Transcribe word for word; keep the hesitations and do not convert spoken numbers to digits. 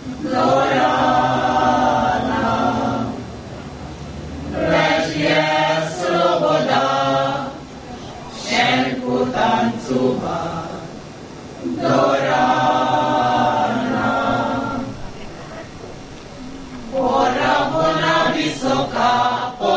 do rána. Ležie sloboda, všetku tancovať do rána. Hora, hora vysoká,